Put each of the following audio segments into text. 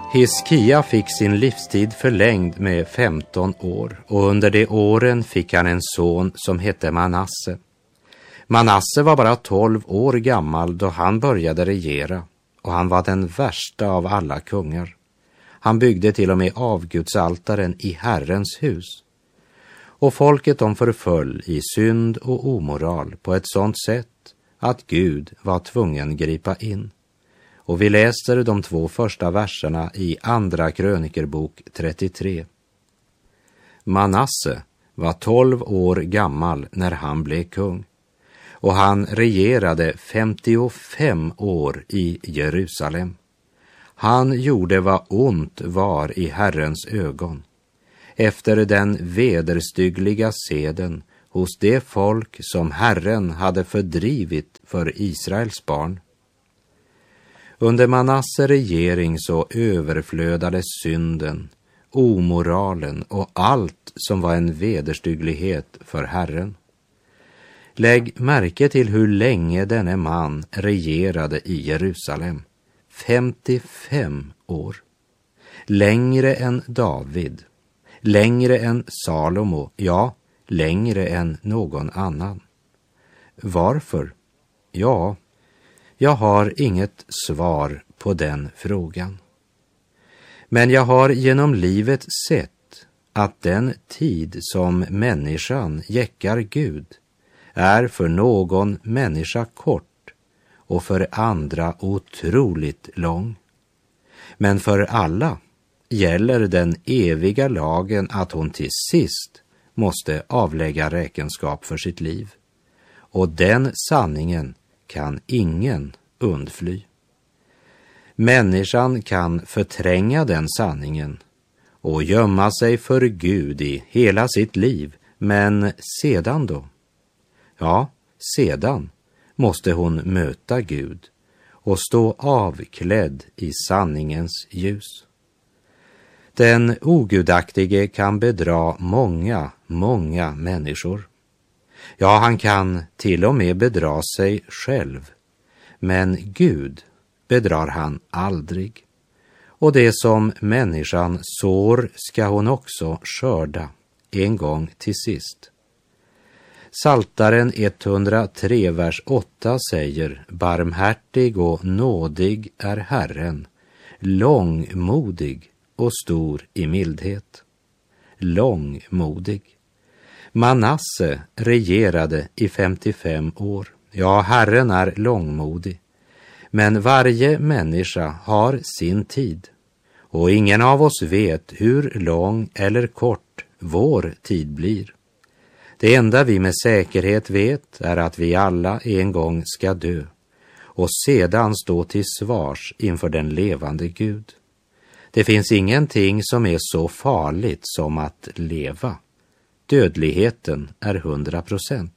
Hiskia fick sin livstid förlängd med 15 år och under de åren fick han en son som hette Manasse. Manasse var bara 12 år gammal då han började regera och han var den värsta av alla kungar. Han byggde till och med avgudsaltaren i Herrens hus. Och folket de förföll i synd och omoral på ett sådant sätt att Gud var tvungen gripa in. Och vi läser de 2 första verserna i Andra krönikerbok 33. Manasse var 12 år gammal när han blev kung. Och han regerade 55 år i Jerusalem. Han gjorde vad ont var i Herrens ögon, efter den vederstyggliga seden hos det folk som Herren hade fördrivit för Israels barn. Under Manasse regering så överflödade synden, omoralen och allt som var en vederstygglighet för Herren. Lägg märke till hur länge denne man regerade i Jerusalem. 55 år. Längre än David, längre än Salomo, ja, längre än någon annan. Varför? Ja, jag har inget svar på den frågan. Men jag har genom livet sett att den tid som människan jäckar Gud är för någon människa kort och för andra otroligt lång. Men för alla gäller den eviga lagen att hon till sist måste avlägga räkenskap för sitt liv. Och den sanningen kan ingen undfly. Människan kan förtränga den sanningen och gömma sig för Gud i hela sitt liv, men sedan då? Ja, sedan måste hon möta Gud och stå avklädd i sanningens ljus. Den ogudaktige kan bedra många människor. Ja, han kan till och med bedra sig själv. Men Gud bedrar han aldrig. Och det som människan sår ska hon också skörda en gång till sist. Psaltaren 103, vers 8 säger: barmhärtig och nådig är Herren, långmodig och stor i mildhet. Långmodig. Manasse regerade i 55 år. Ja, Herren är långmodig. Men varje människa har sin tid. Och ingen av oss vet hur lång eller kort vår tid blir. Det enda vi med säkerhet vet är att vi alla en gång ska dö och sedan stå till svars inför den levande Gud. Det finns ingenting som är så farligt som att leva. Dödligheten är 100%.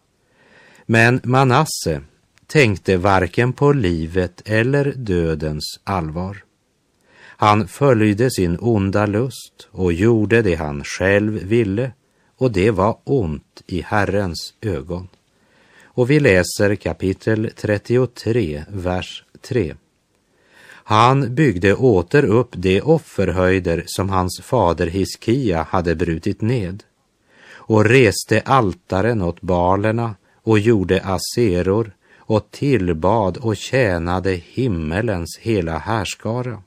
Men Manasse tänkte varken på livet eller dödens allvar. Han följde sin onda lust och gjorde det han själv ville, och det var ont i Herrens ögon. Och vi läser kapitel 33, vers 3. Han byggde åter upp de offerhöjder som hans fader Hiskia hade brutit ned, och reste altaren åt balerna och gjorde aseror och tillbad och tjänade himmelens hela härskara.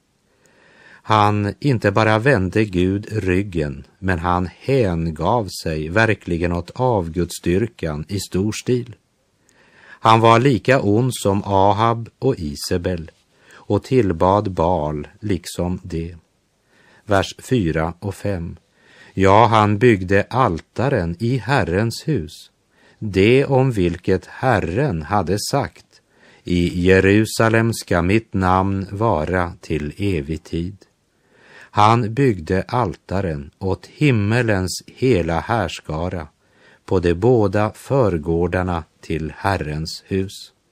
Han inte bara vände Gud ryggen, men han hängav sig verkligen åt avgudsdyrkan i stor stil. Han var lika ond som Ahab och Isabel och tillbad Baal liksom det. Vers 4 och 5. Ja, han byggde altaren i Herrens hus, det om vilket Herren hade sagt: i Jerusalem ska mitt namn vara till evig tid. Han byggde altaren åt himmelens hela härskara på de båda förgårdarna till Herrens hus.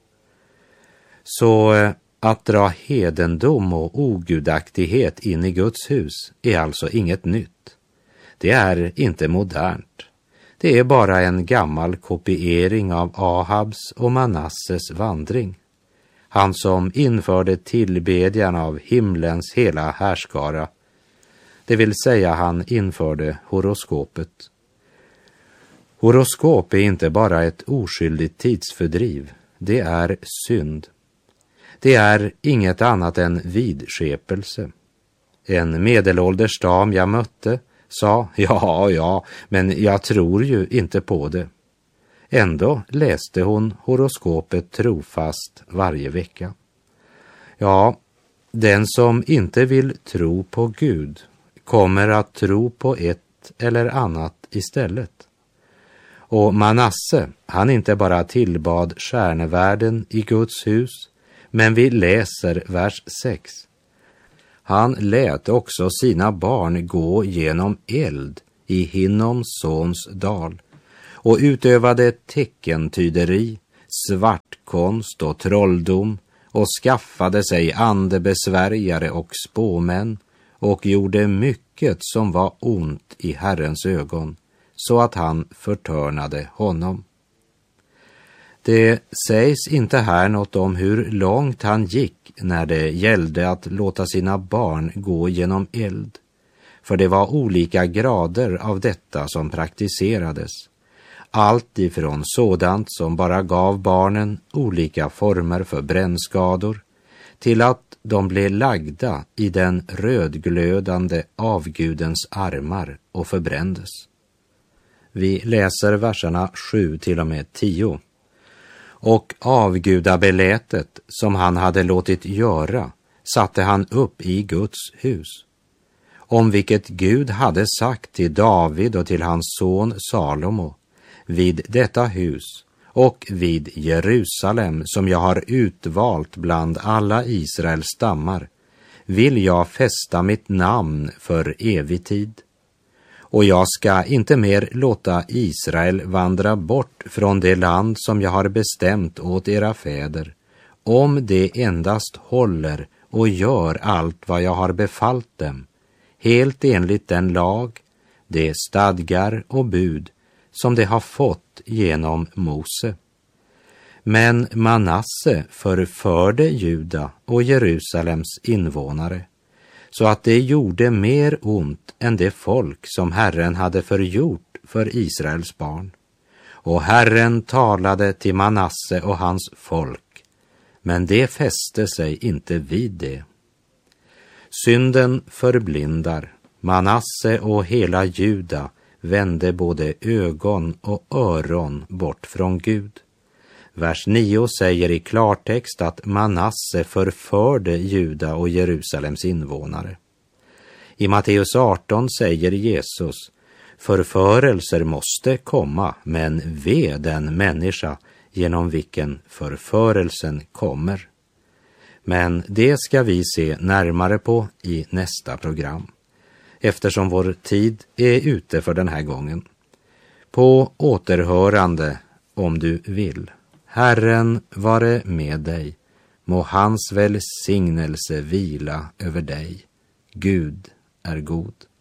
Så att dra hedendom och ogudaktighet in i Guds hus är alltså inget nytt. Det är inte modernt. Det är bara en gammal kopiering av Ahabs och Manasses vandring. han som införde tillbedjan av himlens hela härskara. Det vill säga, han införde horoskopet. Horoskop är inte bara ett oskyldigt tidsfördriv, det är synd. Det är inget annat än vidskepelse. En medelålders dam jag mötte sa, ja, men jag tror ju inte på det. Ändå läste hon horoskopet trofast varje vecka. Ja, den som inte vill tro på Gud kommer att tro på ett eller annat istället. Och Manasse, han inte bara tillbad stjärnevärden i Guds hus, men vi läser vers 6. Han lät också sina barn gå genom eld i Hinnoms sons dal och utövade teckentyderi, svartkonst och trolldom och skaffade sig andebesvärjare och spåmän och gjorde mycket som var ont i Herrens ögon, så att han förtörnade honom. Det sägs inte här något om hur långt han gick när det gällde att låta sina barn gå genom eld, för det var olika grader av detta som praktiserades. Allt ifrån sådant som bara gav barnen olika former för brännskador till att de blev lagda i den rödglödande avgudens armar och förbrändes. Vi läser verserna 7 till och med 10. Och avgudabelätet som han hade låtit göra satte han upp i Guds hus, om vilket Gud hade sagt till David och till hans son Salomo: vid detta hus och vid Jerusalem som jag har utvalt bland alla Israels stammar vill jag fästa mitt namn för evig tid. Och jag ska inte mer låta Israel vandra bort från det land som jag har bestämt åt era fäder, om de endast håller och gör allt vad jag har befallt dem, helt enligt den lag, de stadgar och bud som de har fått genom Mose. Men Manasse förförde Juda och Jerusalems invånare, så att det gjorde mer ont än det folk som Herren hade förgjort för Israels barn. Och Herren talade till Manasse och hans folk, men det fäste sig inte vid det. Synden förblindar. Manasse och hela Juda vände både ögon och öron bort från Gud. Vers 9 säger i klartext att Manasse förförde Juda och Jerusalems invånare. I Matteus 18 säger Jesus: förförelser måste komma, men ve den människa genom vilken förförelsen kommer. Men det ska vi se närmare på i nästa program, eftersom vår tid är ute för den här gången. På återhörande om du vill. Herren vare med dig, må hans välsignelse vila över dig. Gud är god.